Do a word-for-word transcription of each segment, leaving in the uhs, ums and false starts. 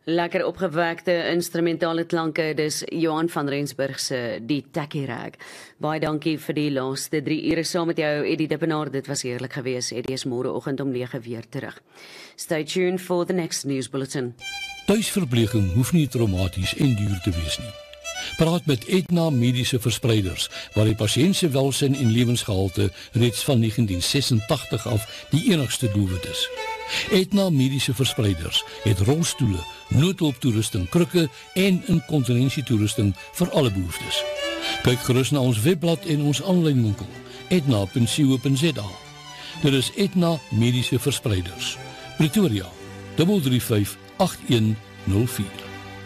Lekker opgewekte instrumentale klanke, dis Johan van Rensburg se Die Takkie Rag. Baie dankie vir die laaste drie ure saam met jou, Eddie Dippenaar. Dit was heerlik geweest. Eddie is môreoggend om nege weer terug. Stay tuned for the next news bulletin. Tuisverpleging hoef nie traumaties en duur te wees nie. Praat met Aetna Mediese Verspreiders, waar die pasiënt se welsyn en lewensgehalte reeds van negentien sesentagtig af die enigste doelwit is. Aetna Mediese Verspreiders het rolstoele, noodhulptoerusting, krikke en inkontinensietoerusting vir alle behoeftes. Kyk gerus na ons webblad en ons aanlyn winkel, aetna punt co punt za. Dit is Aetna Mediese Verspreiders. Pretoria, drie drie vyf agt een nul vier.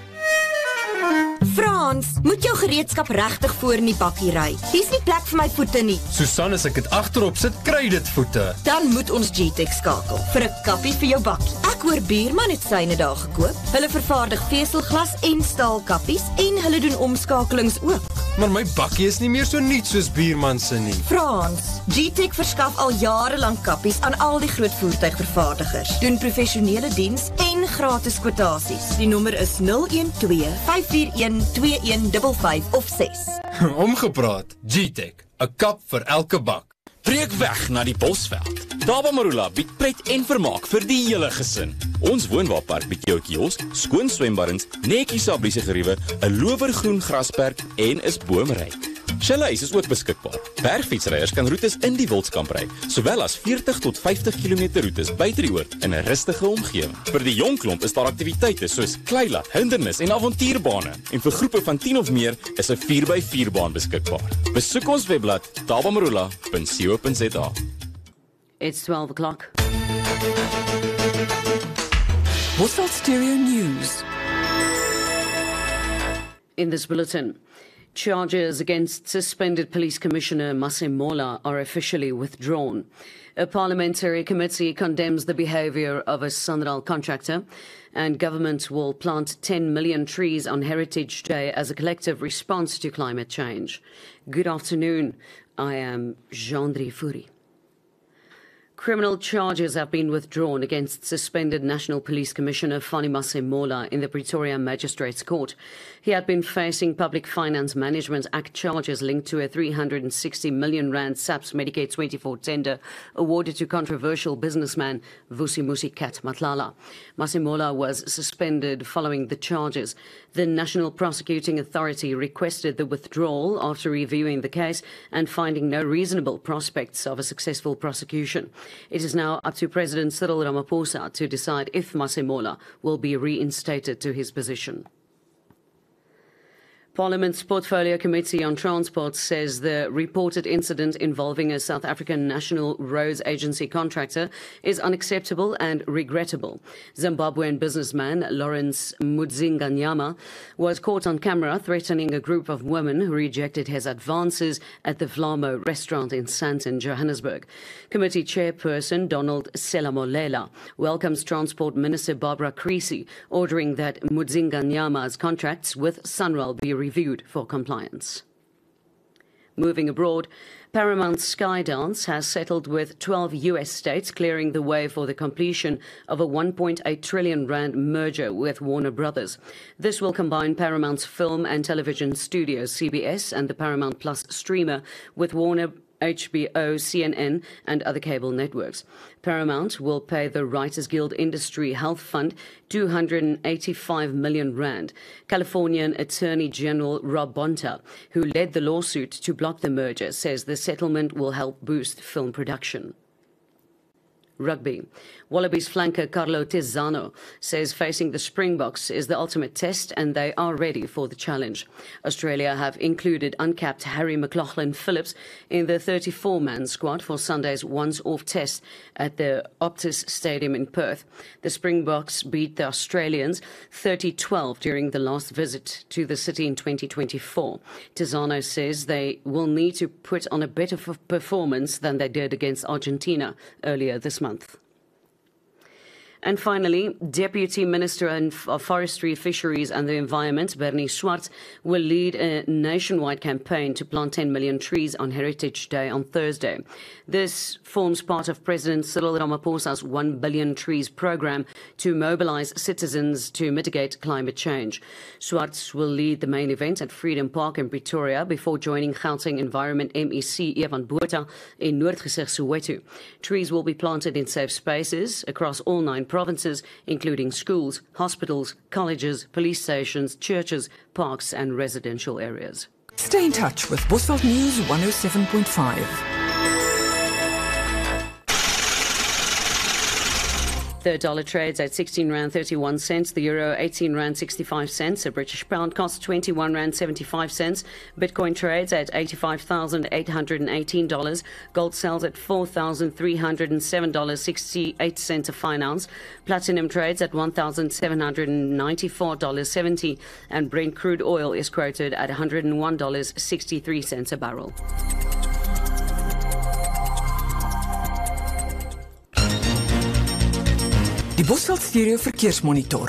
Frans, moet jou gereedskap regtig voor in die bakkie ry. Hier's nie plek vir my voete nie. Susan, as ek dit agterop sit, kry dit voete. Dan moet ons G-Tech skakel vir 'n kappie vir jou bakkie. Ek hoor buurman het syne daar gekoop. Hulle vervaardig veselglas en staalkappies en hulle doen omskakelings ook. Maar my bakkie is nie meer so nuut soos buurman se nie. Frans, G-Tech verskaf al jare lank kappies aan al die groot voertuigvervaardigers. Doen professionele diens en gratis kwotasies. Die nommer is nul een twee vyf vier een twee een vyf vyf of ses. Omgepraat, G-Tech, 'n kap vir elke bak. Breek weg na die Bosveld. Daba Marula bied pret en vermaak vir die hele gesin. Ons woonwaarpark bied jou 'n kiosk, skoon swembaddens, netjies sabliese geriewe, 'n lowergroen grasperk en is boomryk. Chalet is ook beskikbaar. Bergfietsryers kan roetes in die Wildskamp ry, sowel as veertig tot vyftig kilometer roetes buite die oord in 'n rustige omgewing. Vir die jong klomp is daar aktiwiteite soos kleilat, hindernis en avontuurbane. En vir groepe van tien of meer is 'n vier by vier baan beskikbaar. Besoek ons webblad daba marula punt co punt za. It's twelve o'clock. Bosveld Stereo News. In this bulletin, charges against suspended Police Commissioner Masemola are officially withdrawn. A parliamentary committee condemns the behaviour of a SANRAL contractor, and government will plant ten million trees on Heritage Day as a collective response to climate change. Good afternoon. I am Jean-Dri Fourie. Criminal charges have been withdrawn against suspended National Police Commissioner Fani Masemola in the Pretoria Magistrates Court. He had been facing Public Finance Management Act charges linked to a three hundred sixty million rand SAPS Medicaid twenty-four tender awarded to controversial businessman Vusimusi Kat Matlala. Masemola was suspended following the charges. The National Prosecuting Authority requested the withdrawal after reviewing the case and finding no reasonable prospects of a successful prosecution. It is now up to President Cyril Ramaphosa to decide if Masemola will be reinstated to his position. Parliament's Portfolio Committee on Transport says the reported incident involving a South African National Roads Agency contractor is unacceptable and regrettable. Zimbabwean businessman Lawrence Mudzinganyama was caught on camera threatening a group of women who rejected his advances at the Vlamo restaurant in Sandton, Johannesburg. Committee chairperson Donald Selamolela welcomes Transport Minister Barbara Creecy, ordering that Mudzinganyama's contracts with SANRAL be reviewed for compliance. Moving abroad, Paramount Skydance has settled with twelve U S states, clearing the way for the completion of a one point eight trillion rand merger with Warner Brothers. This will combine Paramount's film and television studio, C B S, and the Paramount Plus streamer with Warner H B O, C N N and other cable networks. Paramount will pay the Writers Guild Industry Health Fund two hundred eighty-five million rand. Californian Attorney General Rob Bonta, who led the lawsuit to block the merger, says the settlement will help boost film production. Rugby. Wallabies flanker Carlo Tizzano says facing the Springboks is the ultimate test and they are ready for the challenge. Australia have included uncapped Harry McLaughlin Phillips in the thirty-four man squad for Sunday's once-off test at the Optus Stadium in Perth. The Springboks beat the Australians thirty twelve during the last visit to the city in twenty twenty-four. Tizzano says they will need to put on a better f- performance than they did against Argentina earlier this month. And finally, Deputy Minister of Forestry, Fisheries and the Environment, Bernie Swart, will lead a nationwide campaign to plant ten million trees on Heritage Day on Thursday. This forms part of President Cyril Ramaphosa's one billion trees program to mobilize citizens to mitigate climate change. Swart will lead the main event at Freedom Park in Pretoria before joining Gauteng Environment M E C Evan Botha in Noordgesig, Soweto. Trees will be planted in safe spaces across all nine provinces, including schools, hospitals, colleges, police stations, churches, parks and residential areas. Stay in touch with Bosveld News one oh seven point five. The dollar trades at sixteen rand thirty-one cents, the euro eighteen rand sixty-five cents, a British pound costs twenty-one rand seventy-five cents, Bitcoin trades at eighty-five thousand eight hundred eighteen dollars, gold sells at four thousand three hundred seven dollars and sixty-eight cents a fine ounce, platinum trades at one thousand seven hundred ninety-four dollars and seventy cents, and Brent crude oil is quoted at one hundred one dollars and sixty-three cents a barrel. Die Bosveld Stereo Verkeersmonitor.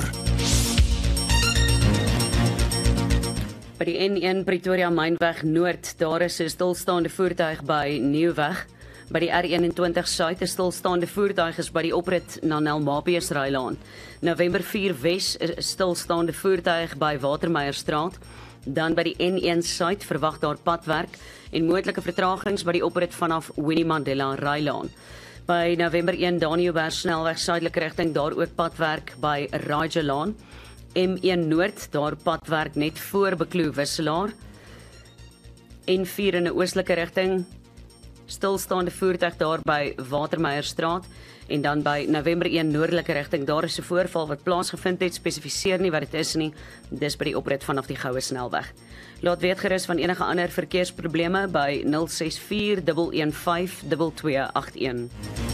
By die N een Pretoria Mynweg Noord, daar is 'n stilstaande voertuig by Nieuwweg. By die R eenentwintig Suid, 'n stilstaande voertuig is by die oprit na Nelmapius Rylaan. November vier Wes, 'n stilstaande voertuig by Watermeierstraat. Dan by die N een Suid verwag daar padwerk en moontlike vertragings by die oprit vanaf Winnie Mandela Rylaan. By November een Danielberg snelweg suidelike rigting, daar ook padwerk by Rajalaan. M een Noord, daar padwerk net voor Bekloo Wisselaar. N vier in 'n oostelike rigting, stilstaande voertuig daar by Watermeierstraat. En dan by November een noordelike rigting, daar is 'n voorval wat plaasgevind het, spesifiseer nie wat dit is nie. Dis by die oprit vanaf die Goue Snelweg. Laat weet gerus van enige ander verkeersprobleme by nul ses vier een een vyf twee twee agt een.